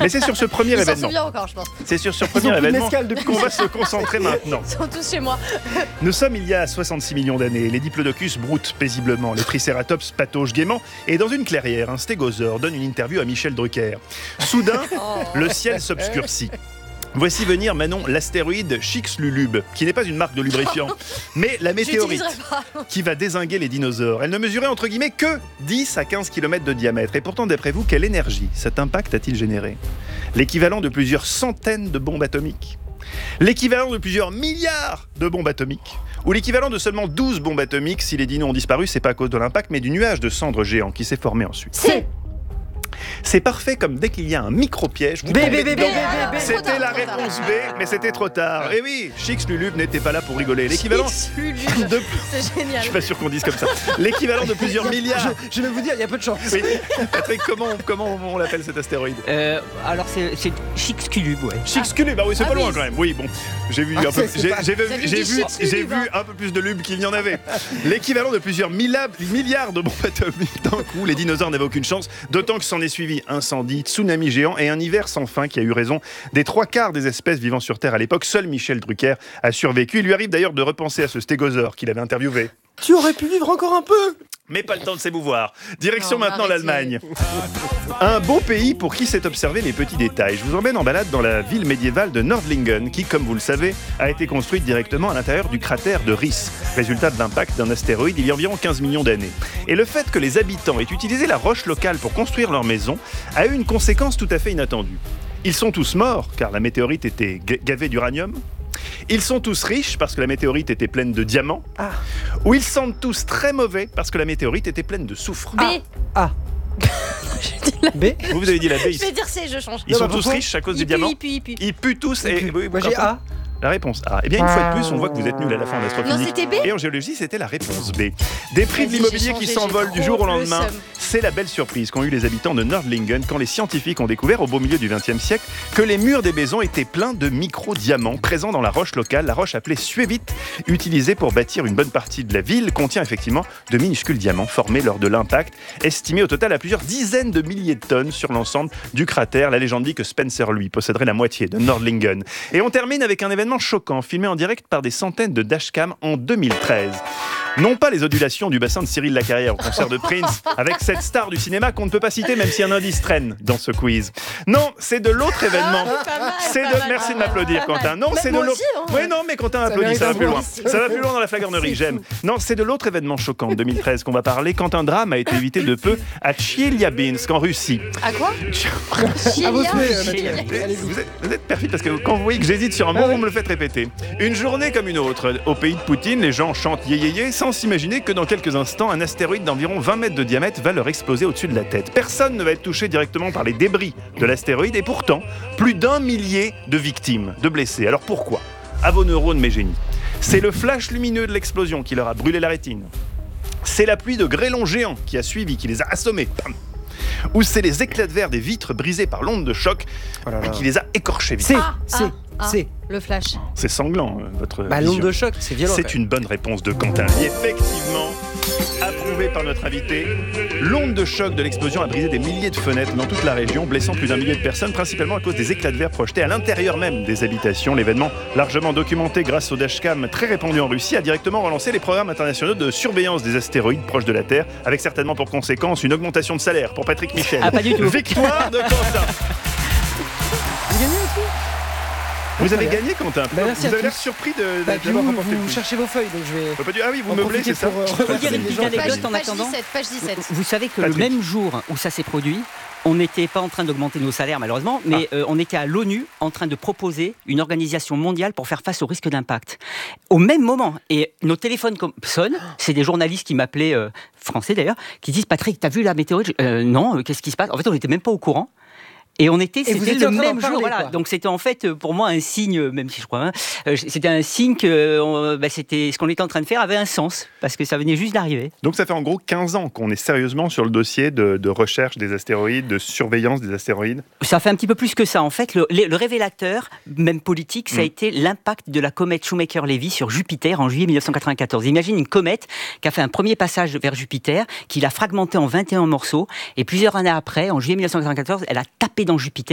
Mais c'est sur ce premier Ils s'en événement. souviennent encore, je pense. C'est sur ce premier événement qu'on va se concentrer maintenant. Ils sont tous chez moi. Nous sommes il y a 66 millions d'années. Les diplodocus broutent paisiblement. Les tricératops pataugent gaiement. Et dans une clairière, un stégosaure donne une interview à Michel Drucker. Soudain, le ciel s'obscurcit. Voici venir Manon l'astéroïde Chicxulub, qui n'est pas une marque de lubrifiant, mais la météorite qui va dézinguer les dinosaures. Elle ne mesurait entre guillemets que 10 à 15 km de diamètre. Et pourtant, d'après vous, quelle énergie cet impact a-t-il généré ? L'équivalent de plusieurs centaines de bombes atomiques ? L'équivalent de plusieurs milliards de bombes atomiques ? Ou l'équivalent de seulement 12 bombes atomiques si les dinos ont disparu, c'est pas à cause de l'impact, mais du nuage de cendres géants qui s'est formé ensuite. C'est parfait comme dès qu'il y a un micro-piège. C'était la réponse B, mais c'était trop tard. Et oui, Chicxulub n'était pas là pour rigoler. L'équivalent de... C'est génial. Je suis pas sûr qu'on dise comme ça. L'équivalent de plusieurs milliards. Je vais vous dire, il y a peu de chance. Oui. Patrick, comment on l'appelle cet astéroïde ? Alors c'est Chicxulub, ouais. Chicxulub, ah oui, c'est pas loin oui. quand même. Oui, bon, j'ai vu un peu, j'ai vu un peu plus de lube qu'il n'y en avait. L'équivalent de plusieurs milliards de bombes atomiques d'un coup. Les dinosaures n'avaient aucune chance, d'autant que s'en est suivi incendie, tsunami géant et un hiver sans fin qui a eu raison des 3/4 des espèces vivant sur Terre à l'époque. Seul Michel Drucker a survécu. Il lui arrive d'ailleurs de repenser à ce stégosaure qu'il avait interviewé. Tu aurais pu vivre encore un peu. Mais pas le temps de s'émouvoir. Direction Non, maintenant arrêtez. l'Allemagne. Un beau pays pour qui sait observer les petits détails. Je vous emmène en balade dans la ville médiévale de Nördlingen, qui, comme vous le savez, a été construite directement à l'intérieur du cratère de Riss, résultat de l'impact d'un astéroïde il y a environ 15 millions d'années. Et le fait que les habitants aient utilisé la roche locale pour construire leur maison a eu une conséquence tout à fait inattendue. Ils sont tous morts, car la météorite était gavée d'uranium. Ils sont tous riches parce que la météorite était pleine de diamants. Ou ils sentent tous très mauvais parce que la météorite était pleine de soufre. B. B. Vous avez dit la B. Je vais dire C, je change. Ils sont tous riches à cause du diamant. Il pue. Ils puent tous. Et Moi j'ai A. La réponse A. Eh bien, une fois de plus, on voit que vous êtes nuls à la fin en astrophysique. Non, c'était B. Et en géologie, c'était la réponse B. Des prix de Vas-y, l'immobilier j'ai qui changé, s'envolent j'ai du jour au trop le lendemain. seum. C'est la belle surprise qu'ont eu les habitants de Nördlingen quand les scientifiques ont découvert au beau milieu du XXe siècle que les murs des maisons étaient pleins de micro-diamants présents dans la roche locale. La roche appelée suévite, utilisée pour bâtir une bonne partie de la ville, contient effectivement de minuscules diamants formés lors de l'impact, estimés au total à plusieurs dizaines de milliers de tonnes sur l'ensemble du cratère. La légende dit que Spencer, lui, posséderait la moitié de Nördlingen. Et on termine avec un événement choquant, filmé en direct par des centaines de dashcams en 2013. Non pas les ondulations du bassin de Cyril Lacarrière au concert de Prince, avec cette star du cinéma qu'on ne peut pas citer même si un indice traîne dans ce quiz. Non, c'est de l'autre événement. Merci de m'applaudir, Quentin. Non, c'est de l'autre. Oui, non, mais Quentin applaudit, ça va plus loin. Ça va plus loin dans la flagornerie, j'aime. Non, c'est de l'autre événement choquant de 2013 qu'on va parler quand un drame a été évité de peu à Tcheliabinsk en Russie. À quoi? À vos souhaits, Vous êtes perfide parce que quand vous voyez que j'hésite sur un mot, vous me le faites répéter. Une journée comme une autre. Au pays de Poutine, les gens chantent yé yé yé sans s'imaginer que dans quelques instants, un astéroïde d'environ 20 mètres de diamètre va leur exploser au-dessus de la tête. Personne ne va être touché directement par les débris de l'astéroïde et pourtant, plus d'1 millier de victimes, de blessés. Alors pourquoi? À vos neurones, mes génies. C'est le flash lumineux de l'explosion qui leur a brûlé la rétine. C'est la pluie de grêlons géants qui a suivi, qui les a assommés. Bam. Ou c'est les éclats de verre des vitres brisées par l'onde de choc et qui les a écorchés vite. C. Le flash. C'est sanglant, votre L'onde vision. de choc, c'est violent. C'est une bonne réponse de Quentin. Et effectivement, approuvé par notre invité, l'onde de choc de l'explosion a brisé des milliers de fenêtres dans toute la région, blessant plus d'1 millier de personnes, principalement à cause des éclats de verre projetés à l'intérieur même des habitations. L'événement, largement documenté grâce au dashcam très répandu en Russie, a directement relancé les programmes internationaux de surveillance des astéroïdes proches de la Terre, avec certainement pour conséquence une augmentation de salaire pour Patrick Michel. Ah, pas du tout. Victoire de Quentin. Vous gagnez aussi. Vous avez gagné, Quentin. Merci à Vous avez l'air tous. surpris Vous d'avoir remporté le prix. cherchez vos feuilles, donc je vais. Ah oui, vous en meublez, profiter c'est ça. pour, Je peux dire une les petite gens. anecdote en attendant. Page 17. Vous savez que Patrick. le même jour où ça s'est produit, on n'était pas en train d'augmenter nos salaires malheureusement, mais on était à l'ONU en train de proposer une organisation mondiale pour faire face au risque d'impact. Au même moment, et nos téléphones sonnent, c'est des journalistes qui m'appelaient, français d'ailleurs, qui disent « Patrick, t'as vu la météorite ?» Non, qu'est-ce qui se passe? En fait, on n'était même pas au courant. Et vous c'était étiez le en train d'en même jour, parler, voilà. quoi. Donc c'était en fait pour moi un signe, même si je crois, c'était un signe que c'était ce qu'on était en train de faire avait un sens parce que ça venait juste d'arriver. Donc ça fait en gros 15 ans qu'on est sérieusement sur le dossier de recherche des astéroïdes, de surveillance des astéroïdes. Ça fait un petit peu plus que ça. En fait, le révélateur, même politique, ça a été l'impact de la comète Shoemaker-Levy sur Jupiter en juillet 1994. Imagine une comète qui a fait un premier passage vers Jupiter, qui l'a fragmenté en 21 morceaux, et plusieurs années après, en juillet 1994, elle a tapé dans Jupiter.